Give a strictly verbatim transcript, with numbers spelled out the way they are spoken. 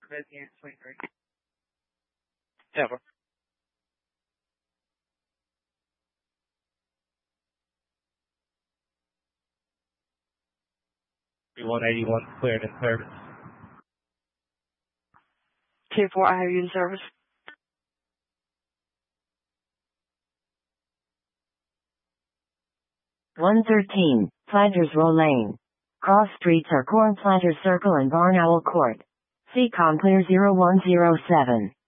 Resident twenty-three. Yeah, bro. one eighty-one cleared in service. two four, I have you in service. one thirteen, Planters Row Lane. Cross streets are Corn Planters Circle and Barn Owl Court. C COM clear zero one zero seven.